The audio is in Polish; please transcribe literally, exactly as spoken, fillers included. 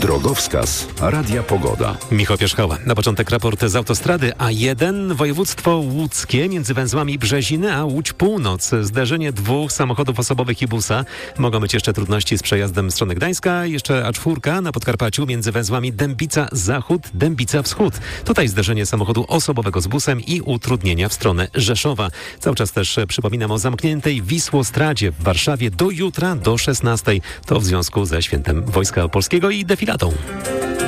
Drogowskaz Radia Pogoda. Michał Pierzchała. Na początek raport z autostrady A jeden. Województwo łódzkie między węzłami Brzeziny a Łódź Północ. Zderzenie dwóch samochodów osobowych i busa. Mogą być jeszcze trudności z przejazdem w stronę Gdańska. Jeszcze A cztery na Podkarpaciu między węzłami Dębica Zachód, Dębica Wschód. Tutaj zderzenie samochodu osobowego z busem i utrudnienia w stronę Rzeszowa. Cały czas też przypominam o zamkniętej Wisłostradzie w Warszawie do jutra do szesnastej. To w związku ze świętem Wojska Polskiego i defiladą.